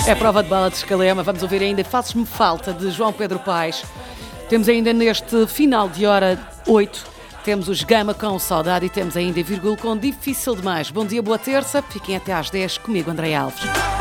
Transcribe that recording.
É a prova de bala de Escalema. Vamos ouvir ainda Fazes-me Falta, de João Pedro Paes. Temos ainda neste final de hora 8, temos os Gama com Saudade e temos ainda Virgul com Difícil Demais. Bom dia, boa terça. Fiquem até às 10 comigo, André Alves.